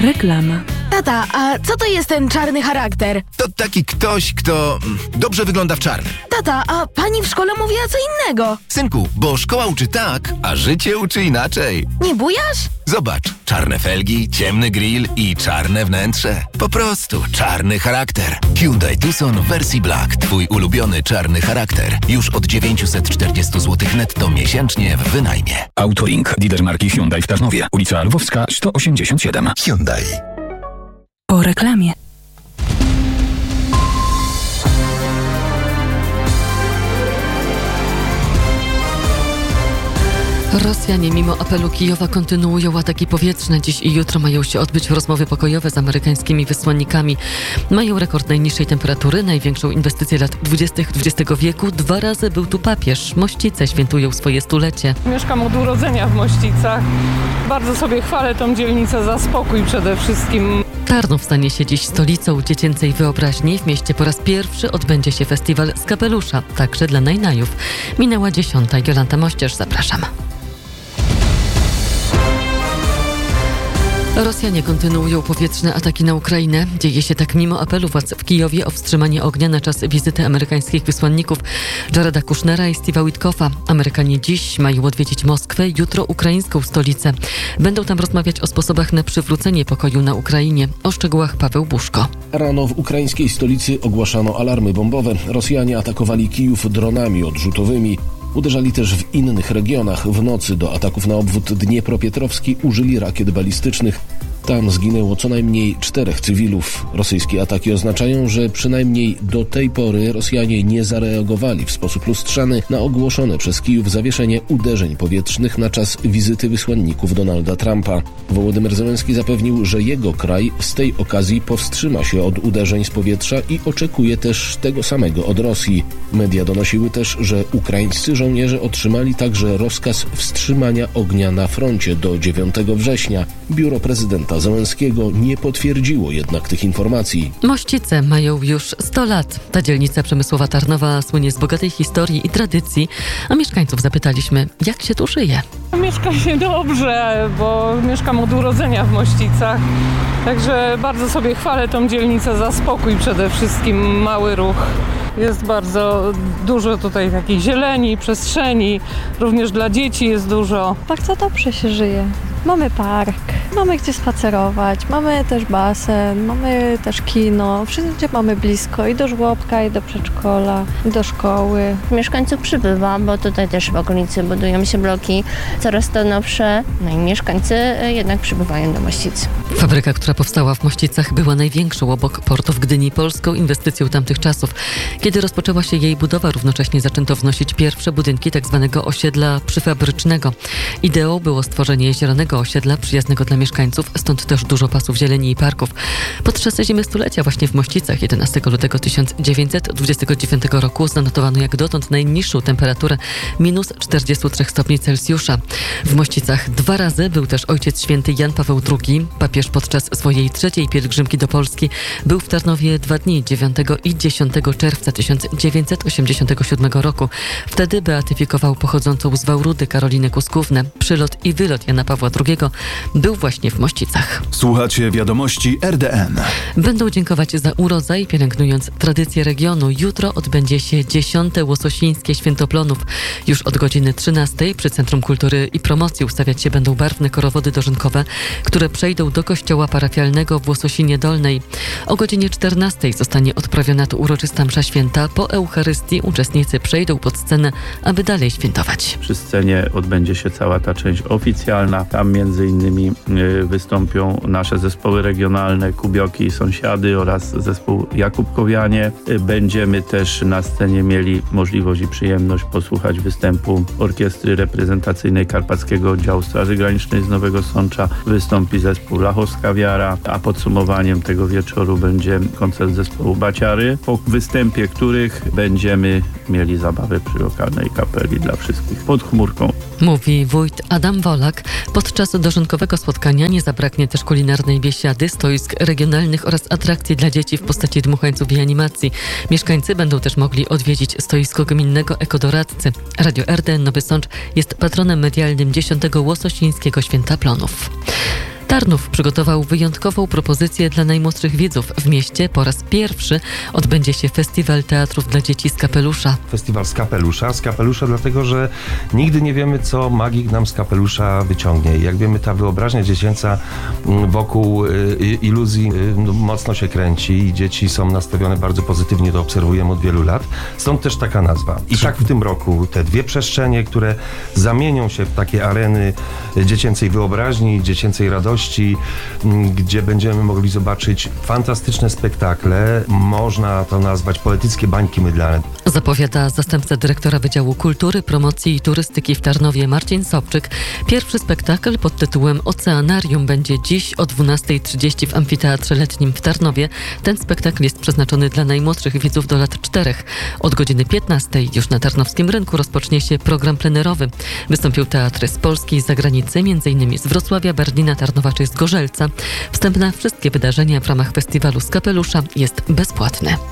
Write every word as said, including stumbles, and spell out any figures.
Reklama. Tata, a co to jest ten czarny charakter? To taki ktoś, kto mm, dobrze wygląda w czarnym. Tata, a pani w szkole mówiła co innego. Synku, bo szkoła uczy tak, a życie uczy inaczej. Nie bujasz? Zobacz, czarne felgi, ciemny grill i czarne wnętrze. Po prostu czarny charakter. Hyundai Tucson w wersji Black. Twój ulubiony czarny charakter. Już od dziewięćset czterdzieści złotych netto miesięcznie w wynajmie. Autolink, lider marki Hyundai w Tarnowie. Ulica Lwowska sto osiemdziesiąt siedem. Hyundai. Po reklamie. Rosjanie mimo apelu Kijowa kontynuują ataki powietrzne. Dziś i jutro mają się odbyć rozmowy pokojowe z amerykańskimi wysłannikami. Mają rekord najniższej temperatury, największą inwestycję lat dwudziestych dwudziestego wieku. Dwa razy był tu papież. Mościce świętują swoje stulecie. Mieszkam od urodzenia w Mościcach. Bardzo sobie chwalę tą dzielnicę za spokój przede wszystkim. Tarnów stanie się dziś stolicą dziecięcej wyobraźni. W mieście po raz pierwszy odbędzie się festiwal z kapelusza, także dla najnajów. Minęła dziesiąta. Jolanta Mościerz, zapraszam. Rosjanie kontynuują powietrzne ataki na Ukrainę. Dzieje się tak mimo apelu władz w Kijowie o wstrzymanie ognia na czas wizyty amerykańskich wysłanników Jareda Kushnera i Steve'a Witkoffa. Amerykanie dziś mają odwiedzić Moskwę, jutro ukraińską stolicę. Będą tam rozmawiać o sposobach na przywrócenie pokoju na Ukrainie. O szczegółach Paweł Buszko. Rano w ukraińskiej stolicy ogłaszano alarmy bombowe. Rosjanie atakowali Kijów dronami odrzutowymi. Uderzali też w innych regionach. W nocy do ataków na obwód Dniepropietrowski użyli rakiet balistycznych. Tam zginęło co najmniej czterech cywilów. Rosyjskie ataki oznaczają, że przynajmniej do tej pory Rosjanie nie zareagowali w sposób lustrzany na ogłoszone przez Kijów zawieszenie uderzeń powietrznych na czas wizyty wysłanników Donalda Trumpa. Wołodymyr Zełenski zapewnił, że jego kraj z tej okazji powstrzyma się od uderzeń z powietrza i oczekuje też tego samego od Rosji. Media donosiły też, że ukraińscy żołnierze otrzymali także rozkaz wstrzymania ognia na froncie do dziewiątego września. Biuro prezydenta Zełenskiego nie potwierdziło jednak tych informacji. Mościce mają już sto lat. Ta dzielnica przemysłowa Tarnowa słynie z bogatej historii i tradycji, a mieszkańców zapytaliśmy, jak się tu żyje. Mieszka się dobrze, bo mieszkam od urodzenia w Mościcach. Także bardzo sobie chwalę tą dzielnicę za spokój przede wszystkim, mały ruch. Jest bardzo dużo tutaj takiej zieleni, przestrzeni, również dla dzieci jest dużo. Bardzo dobrze się żyje. Mamy park, mamy gdzie spacerować, mamy też basen, mamy też kino. Wszędzie mamy blisko i do żłobka, i do przedszkola, i do szkoły. Mieszkańców przybywa, bo tutaj też w okolicy budują się bloki coraz to nowsze. No i mieszkańcy jednak przybywają do Mościc. Fabryka, która powstała w Mościcach, była największą obok portu w Gdyni polską inwestycją tamtych czasów. Kiedy rozpoczęła się jej budowa, równocześnie zaczęto wnosić pierwsze budynki tzw. osiedla przyfabrycznego. Ideą było stworzenie zielonego osiedla przyjaznego dla mieszkańców, stąd też dużo pasów zieleni i parków. Podczas zimy stulecia właśnie w Mościcach jedenastego lutego tysiąc dziewięćset dwudziestego dziewiątego roku zanotowano jak dotąd najniższą temperaturę minus czterdzieści trzy stopni Celsjusza. W Mościcach dwa razy był też Ojciec Święty Jan Paweł drugi. Papież podczas swojej trzeciej pielgrzymki do Polski był w Tarnowie dwa dni, dziewiątego i dziesiątego czerwca tysiąc dziewięćset osiemdziesiątego siódmego roku. Wtedy beatyfikował pochodzącą z Wałrudy Karolinę Kuskównę. Przylot i wylot Jana Pawła drugiego był właśnie w Mościcach. Słuchacie wiadomości R D N. Będą dziękować za urodzaj, pielęgnując tradycję regionu. Jutro odbędzie się dziesiąte Łososińskie Święto Plonów. Już od godziny trzynastej przy Centrum Kultury i Promocji ustawiać się będą barwne korowody dożynkowe, które przejdą do kościoła parafialnego w Łososinie Dolnej. O godzinie czternastej zostanie odprawiona tu uroczysta msza święta. Po Eucharystii uczestnicy przejdą pod scenę, aby dalej świętować. Przy scenie odbędzie się cała ta część oficjalna. Tam między innymi wystąpią nasze zespoły regionalne Kubioki i Sąsiady oraz zespół Jakubkowianie. Będziemy też na scenie mieli możliwość i przyjemność posłuchać występu Orkiestry Reprezentacyjnej Karpackiego Oddziału Straży Granicznej z Nowego Sącza. Wystąpi zespół Lachowska Wiara, a podsumowaniem tego wieczoru będzie koncert zespołu Baciary, po występie których będziemy mieli zabawę przy lokalnej kapeli dla wszystkich pod chmurką. Mówi wójt Adam Wolak. Podczas dożynkowego spotkania nie zabraknie też kulinarnej biesiady, stoisk regionalnych oraz atrakcji dla dzieci w postaci dmuchańców i animacji. Mieszkańcy będą też mogli odwiedzić stoisko gminnego ekodoradcy. Radio R D N Nowy Sącz jest patronem medialnym dziesiątego Łososińskiego Święta Plonów. Tarnów przygotował wyjątkową propozycję dla najmłodszych widzów. W mieście po raz pierwszy odbędzie się Festiwal Teatrów dla Dzieci z Kapelusza. Festiwal z kapelusza. Z kapelusza dlatego, że nigdy nie wiemy, co magik nam z kapelusza wyciągnie. Jak wiemy, ta wyobraźnia dziecięca wokół iluzji mocno się kręci i dzieci są nastawione bardzo pozytywnie, to obserwujemy od wielu lat. Stąd też taka nazwa. I tak w tym roku te dwie przestrzenie, które zamienią się w takie areny dziecięcej wyobraźni, dziecięcej radości, gdzie będziemy mogli zobaczyć fantastyczne spektakle. Można to nazwać poetyckie bańki mydlane. Zapowiada zastępca dyrektora Wydziału Kultury, Promocji i Turystyki w Tarnowie Marcin Sobczyk. Pierwszy spektakl pod tytułem Oceanarium będzie dziś o dwunasta trzydzieści w Amfiteatrze Letnim w Tarnowie. Ten spektakl jest przeznaczony dla najmłodszych widzów do lat czterech. Od godziny piętnastej już na Tarnowskim Rynku rozpocznie się program plenerowy. Wystąpią teatry z Polski i z zagranicy, m.in. z Wrocławia, Berlina, Tarnowa czy z Gorzelca. Wstęp na wszystkie wydarzenia w ramach festiwalu z kapelusza jest bezpłatny.